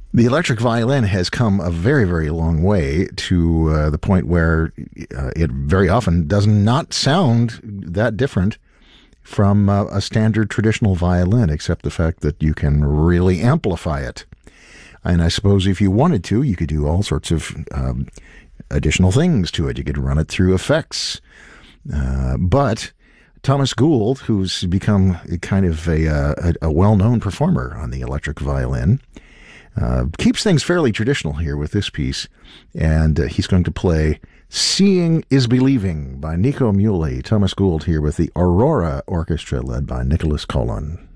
The electric violin has come a very, very long way to the point where it very often does not sound that different from a standard traditional violin, except the fact that you can really amplify it. And I suppose if you wanted to, you could do all sorts of additional things to it. You could run it through effects. But Thomas Gould, who's become kind of a well-known performer on the electric violin, keeps things fairly traditional here with this piece. And he's going to play Seeing is Believing by Nico Muhly. Thomas Gould here with the Aurora Orchestra led by Nicholas Collin.